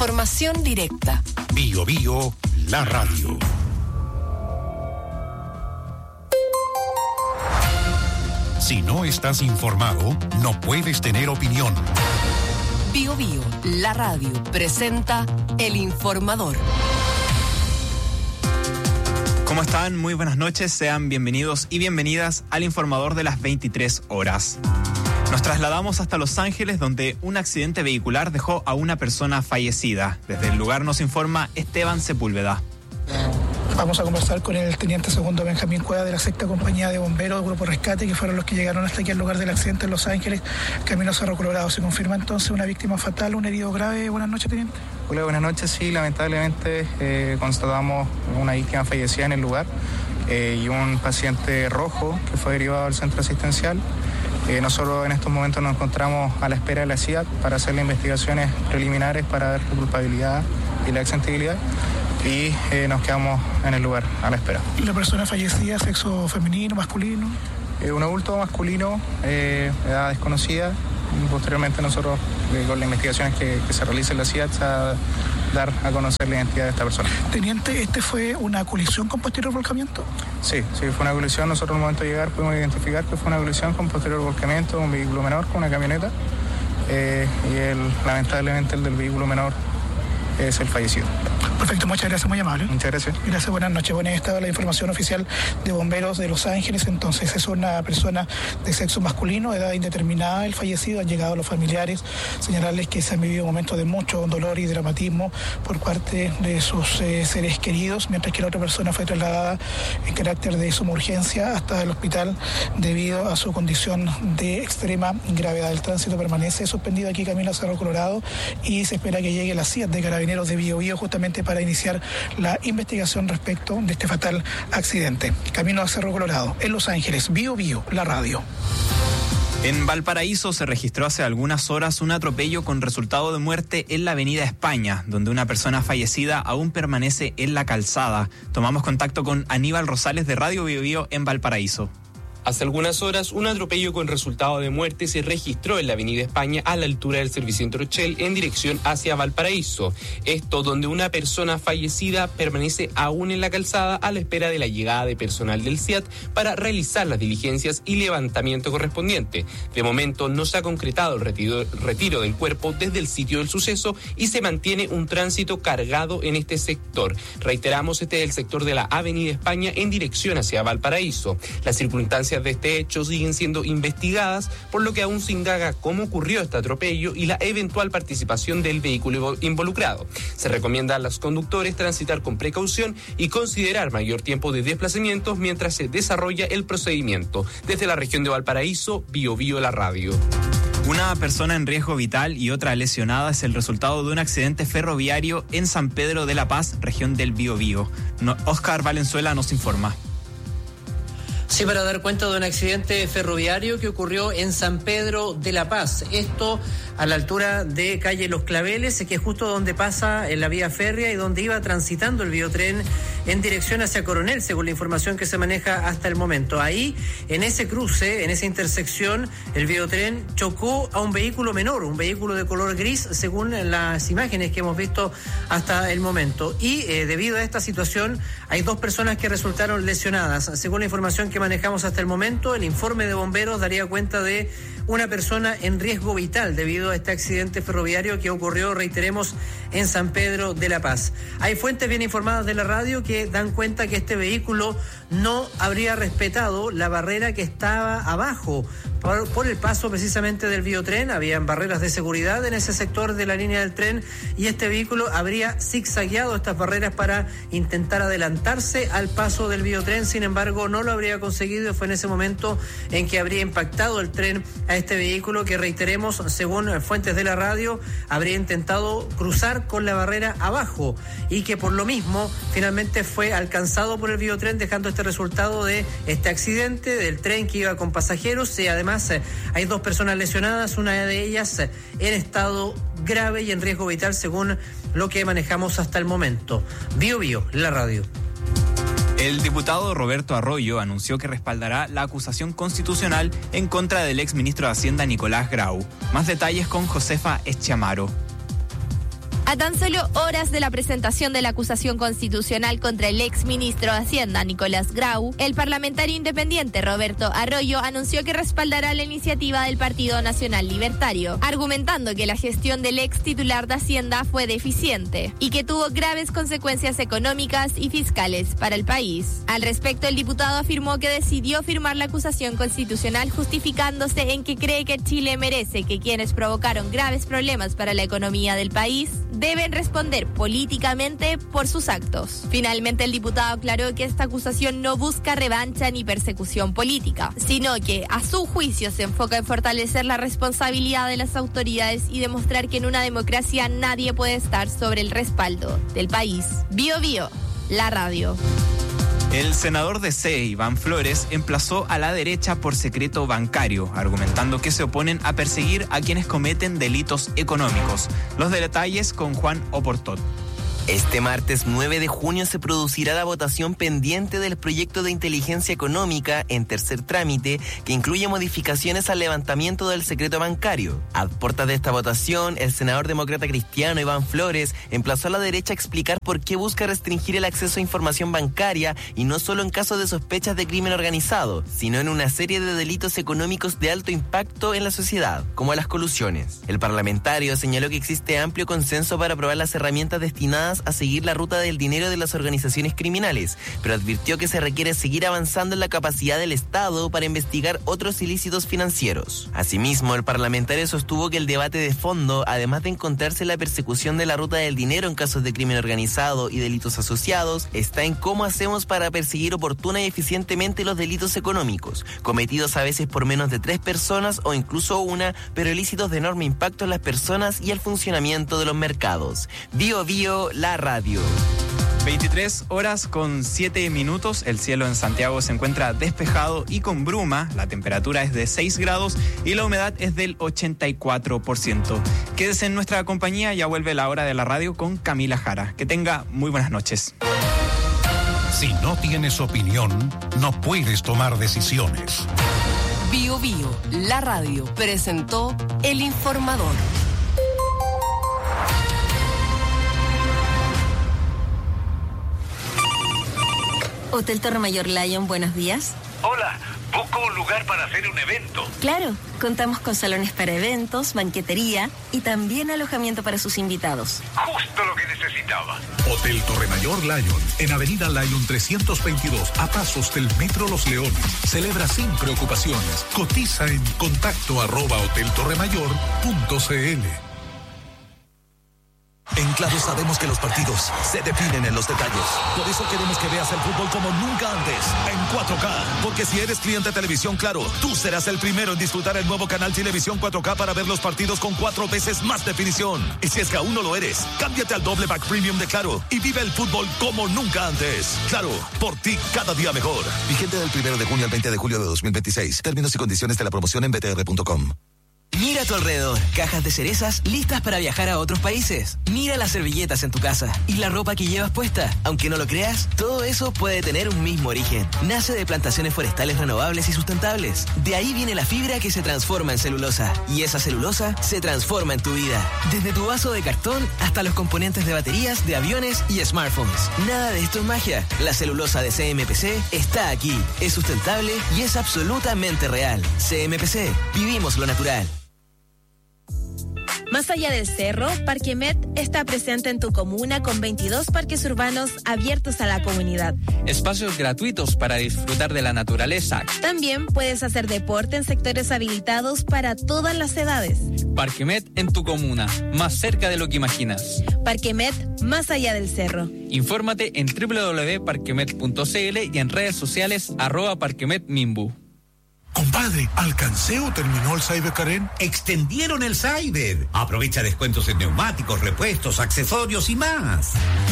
Información directa. Bio Bio, la radio. Si no estás informado, no puedes tener opinión. Bio Bio, la radio, presenta El Informador. ¿Cómo están? Muy buenas noches, sean bienvenidos y bienvenidas al Informador de las 23 horas. Nos trasladamos hasta Los Ángeles, donde un accidente vehicular dejó a una persona fallecida. Desde el lugar nos informa Esteban Sepúlveda. Vamos a conversar con el teniente segundo Benjamín Cueva de la 6ª Compañía de Bomberos del Grupo Rescate, que fueron los que llegaron hasta aquí al lugar del accidente en Los Ángeles, camino a Cerro Colorado. ¿Se confirma entonces una víctima fatal, un herido grave? Buenas noches, teniente. Hola, buenas noches. Sí, lamentablemente constatamos una víctima fallecida en el lugar y un paciente rojo que fue derivado al centro asistencial. Nosotros en estos momentos nos encontramos a la espera de la CIAT para hacer las investigaciones preliminares para ver la culpabilidad y la exentibilidad. Y nos quedamos en el lugar a la espera. ¿La persona fallecida, sexo femenino, masculino? Un adulto masculino, edad desconocida. Y posteriormente nosotros, con las investigaciones que se realicen en la CIA, a dar a conocer la identidad de esta persona. Teniente, ¿este fue una colisión con posterior volcamiento? Sí, fue una colisión. Nosotros al momento de llegar pudimos identificar que fue una colisión con posterior volcamiento de un vehículo menor con una camioneta. Lamentablemente el del vehículo menor es el fallecido. Perfecto, muchas gracias, muy amable. Muchas gracias. Gracias, buenas noches. Bueno, esta es la información oficial de Bomberos de Los Ángeles. Entonces, es una persona de sexo masculino, edad indeterminada, el fallecido. Han llegado los familiares, señalarles que se han vivido momentos de mucho dolor y dramatismo por parte de sus seres queridos, mientras que la otra persona fue trasladada en carácter de suma urgencia hasta el hospital debido a su condición de extrema gravedad. El tránsito permanece suspendido aquí camino a Cerro Colorado y se espera que llegue la CIA de Carabineros de Bio Bio justamente para iniciar la investigación respecto de este fatal accidente. Camino a Cerro Colorado, en Los Ángeles, Bio Bio, la radio. En Valparaíso se registró hace algunas horas un atropello con resultado de muerte en la Avenida España, donde una persona fallecida aún permanece en la calzada. Tomamos contacto con Aníbal Rosales de Radio Bio Bio en Valparaíso. Hace algunas horas, un atropello con resultado de muerte se registró en la Avenida España a la altura del Servicentro Shell en dirección hacia Valparaíso. Esto donde una persona fallecida permanece aún en la calzada a la espera de la llegada de personal del CIAT para realizar las diligencias y levantamiento correspondiente. De momento no se ha concretado el retiro del cuerpo desde el sitio del suceso y se mantiene un tránsito cargado en este sector. Reiteramos, este es el sector de la Avenida España en dirección hacia Valparaíso. Las circunstancias de este hecho siguen siendo investigadas, por lo que aún se indaga cómo ocurrió este atropello y la eventual participación del vehículo involucrado. Se recomienda a los conductores transitar con precaución y considerar mayor tiempo de desplazamiento mientras se desarrolla el procedimiento. Desde la región de Valparaíso, Bio Bio, la radio. Una persona en riesgo vital y otra lesionada es el resultado de un accidente ferroviario en San Pedro de la Paz, región del Biobío. Oscar Valenzuela nos informa. Sí, para dar cuenta de un accidente ferroviario que ocurrió en San Pedro de la Paz. Esto a la altura de calle Los Claveles, que es justo donde pasa en la vía férrea y donde iba transitando el biotren en dirección hacia Coronel, según la información que se maneja hasta el momento. Ahí, en ese cruce, en esa intersección, el biotren chocó a un vehículo menor, un vehículo de color gris, según las imágenes que hemos visto hasta el momento. Y debido a esta situación, hay 2 personas que resultaron lesionadas. Según la información que manejamos hasta el momento, el informe de bomberos daría cuenta de una persona en riesgo vital debido a este accidente ferroviario que ocurrió, reiteremos, en San Pedro de la Paz. Hay fuentes bien informadas de la radio que dan cuenta que este vehículo no habría respetado la barrera que estaba abajo por el paso precisamente del biotren. Habían barreras de seguridad en ese sector de la línea del tren y este vehículo habría zigzagueado estas barreras para intentar adelantarse al paso del biotren. Sin embargo, no lo habría conseguido. Fue en ese momento en que habría impactado el tren a este vehículo que, reiteremos, según fuentes de la radio, habría intentado cruzar con la barrera abajo y que por lo mismo finalmente fue alcanzado por el biotren, dejando este resultado de este accidente del tren que iba con pasajeros. Y además hay 2 personas lesionadas, una de ellas en estado grave y en riesgo vital, según lo que manejamos hasta el momento. Bio Bio, la radio. El diputado Roberto Arroyo anunció que respaldará la acusación constitucional en contra del exministro de Hacienda Nicolás Grau. Más detalles con Josefa Eschamaro. A tan solo horas de la presentación de la acusación constitucional contra el ex ministro de Hacienda, Nicolás Grau, el parlamentario independiente Roberto Arroyo anunció que respaldará la iniciativa del Partido Nacional Libertario, argumentando que la gestión del ex titular de Hacienda fue deficiente y que tuvo graves consecuencias económicas y fiscales para el país. Al respecto, el diputado afirmó que decidió firmar la acusación constitucional justificándose en que cree que Chile merece que quienes provocaron graves problemas para la economía del país deben responder políticamente por sus actos. Finalmente, el diputado aclaró que esta acusación no busca revancha ni persecución política, sino que, a su juicio, se enfoca en fortalecer la responsabilidad de las autoridades y demostrar que en una democracia nadie puede estar sobre el respaldo del país. Bio Bio, la radio. El senador de CE, Iván Flores, emplazó a la derecha por secreto bancario, argumentando que se oponen a perseguir a quienes cometen delitos económicos. Los detalles con Juan Oportot. Este martes 9 de junio se producirá la votación pendiente del proyecto de inteligencia económica en tercer trámite que incluye modificaciones al levantamiento del secreto bancario. A puertas de esta votación, el senador demócrata cristiano Iván Flores emplazó a la derecha a explicar por qué busca restringir el acceso a información bancaria y no solo en casos de sospechas de crimen organizado, sino en una serie de delitos económicos de alto impacto en la sociedad, como las colusiones. El parlamentario señaló que existe amplio consenso para aprobar las herramientas destinadas a seguir la ruta del dinero de las organizaciones criminales, pero advirtió que se requiere seguir avanzando en la capacidad del Estado para investigar otros ilícitos financieros. Asimismo, el parlamentario sostuvo que el debate de fondo, además de encontrarse en la persecución de la ruta del dinero en casos de crimen organizado y delitos asociados, está en cómo hacemos para perseguir oportuna y eficientemente los delitos económicos, cometidos a veces por menos de 3 personas o incluso una, pero ilícitos de enorme impacto en las personas y el funcionamiento de los mercados. Bio Bio, la radio. 23 horas con 7 minutos. El cielo en Santiago se encuentra despejado y con bruma. La temperatura es de 6 grados y la humedad es del 84%. Quédese en nuestra compañía, ya vuelve la hora de la radio con Camila Jara. Que tenga muy buenas noches. Si no tienes opinión, no puedes tomar decisiones. Bio Bio, la radio, presentó El Informador. Hotel Torre Mayor Lion, buenos días. Hola, busco un lugar para hacer un evento. Claro, contamos con salones para eventos, banquetería y también alojamiento para sus invitados. Justo lo que necesitaba. Hotel Torre Mayor Lion, en Avenida Lion 322, a pasos del Metro Los Leones. Celebra sin preocupaciones. Cotiza en contacto@hoteltorremayor.cl. En Claro sabemos que los partidos se definen en los detalles. Por eso queremos que veas el fútbol como nunca antes, en 4K. Porque si eres cliente de Televisión Claro, tú serás el primero en disfrutar el nuevo canal Televisión 4K para ver los partidos con 4 veces más definición. Y si es que aún no lo eres, cámbiate al doble pack premium de Claro y vive el fútbol como nunca antes. Claro, por ti cada día mejor. Vigente del 1 de junio al 20 de julio de 2026. Términos y condiciones de la promoción en btr.com. Mira a tu alrededor, cajas de cerezas listas para viajar a otros países. Mira las servilletas en tu casa y la ropa que llevas puesta. Aunque no lo creas, todo eso puede tener un mismo origen. Nace de plantaciones forestales renovables y sustentables. De ahí viene la fibra que se transforma en celulosa. Y esa celulosa se transforma en tu vida. Desde tu vaso de cartón hasta los componentes de baterías, de aviones y smartphones. Nada de esto es magia. La celulosa de CMPC está aquí. Es sustentable y es absolutamente real. CMPC, vivimos lo natural. Más allá del cerro, Parquemet está presente en tu comuna con 22 parques urbanos abiertos a la comunidad. Espacios gratuitos para disfrutar de la naturaleza. También puedes hacer deporte en sectores habilitados para todas las edades. Parquemet en tu comuna, más cerca de lo que imaginas. Parquemet, más allá del cerro. Infórmate en www.parquemet.cl y en redes sociales @parquemetmimbu. Compadre, ¿alcancé o terminó el Cyber Karen? Extendieron el Cyber. Aprovecha descuentos en neumáticos, repuestos, accesorios y más.